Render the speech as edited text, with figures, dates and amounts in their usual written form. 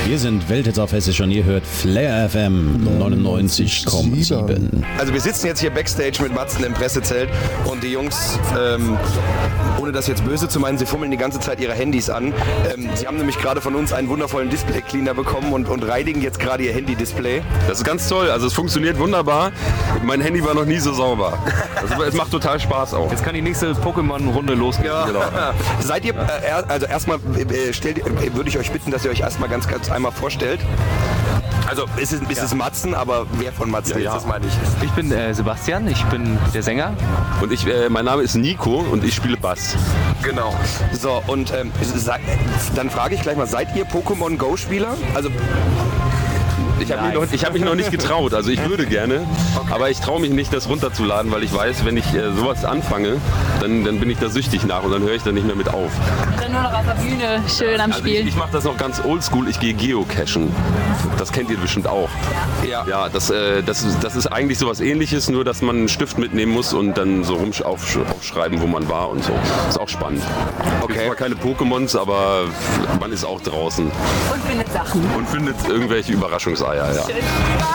Wir sind Welthits auf Hessisch und ihr hört Flair FM 99,7. Also wir sitzen jetzt hier Backstage mit Matzen im Pressezelt und die Jungs, ohne das jetzt böse zu meinen, sie fummeln die ganze Zeit ihre Handys an. Sie haben nämlich gerade von uns einen wundervollen Display-Cleaner bekommen und reinigen jetzt gerade ihr Handy-Display. Das ist ganz toll, also es funktioniert wunderbar. Mein Handy war noch nie so sauber. Es macht total Spaß auch. Jetzt kann die nächste Pokémon-Runde losgehen. Ja. Genau. Seid ihr, also erstmal würde ich euch bitten, dass ihr euch erstmal ganz einmal vorstellt. Also es ist Matzen, aber wer von Matzen Ja. ist, das meine ich. Ich bin Sebastian, ich bin der Sänger. Und mein Name ist Nico und ich spiele Bass. Genau. So, und dann frage ich gleich mal, seid ihr Pokémon Go-Spieler? Also Ich habe mich noch nicht getraut, also ich würde gerne, aber ich traue mich nicht, das runterzuladen, weil ich weiß, wenn ich sowas anfange, dann bin ich da süchtig nach und dann höre ich da nicht mehr mit auf. Dann nur noch auf der Bühne schön am Also Spielen. ich mache das noch ganz oldschool, ich gehe geocachen. Das kennt ihr bestimmt auch. ja. Ja, das ist eigentlich sowas Ähnliches, nur dass man einen Stift mitnehmen muss und dann so aufschreiben, wo man war und so. Ist auch spannend. Okay. Zwar keine Pokémons, aber man ist auch draußen Und findet Sachen. und findet irgendwelche Überraschungseier. Ja. Schön.